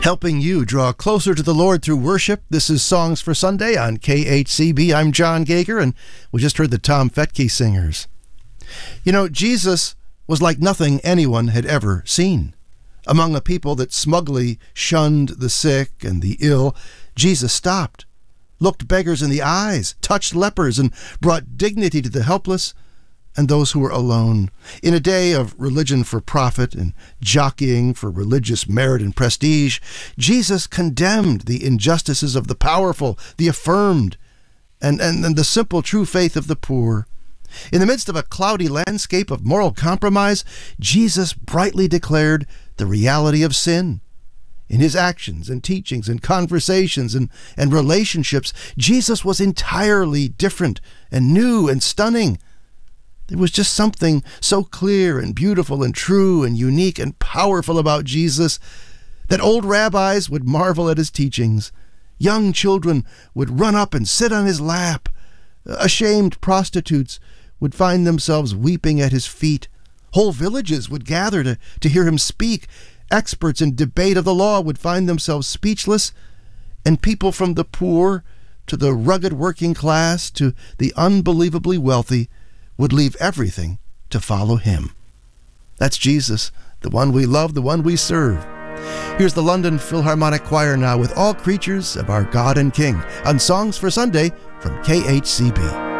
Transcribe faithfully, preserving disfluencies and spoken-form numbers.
Helping you draw closer to the Lord through worship. This is Songs for Sunday on K H C B. I'm John Gager, and we just heard the Tom Fetke Singers. You know, Jesus was like nothing anyone had ever seen. Among a people that smugly shunned the sick and the ill, Jesus stopped, looked beggars in the eyes, touched lepers, and brought dignity to the helpless and those who were alone. In a day of religion for profit and jockeying for religious merit and prestige, Jesus condemned the injustices of the powerful, the affirmed, and, and, and the simple true faith of the poor. In the midst of a cloudy landscape of moral compromise, Jesus brightly declared the reality of sin. In his actions and teachings and conversations and, and relationships, Jesus was entirely different and new and stunning. There was just something so clear and beautiful and true and unique and powerful about Jesus that old rabbis would marvel at his teachings. Young children would run up and sit on his lap. Ashamed prostitutes would find themselves weeping at his feet. Whole villages would gather to, to hear him speak. Experts in debate of the law would find themselves speechless. And people from the poor to the rugged working class to the unbelievably wealthy would leave everything to follow him. That's Jesus, the one we love, the one we serve. Here's the London Philharmonic Choir now with All Creatures of Our God and King on Songs for Sunday from K H C B.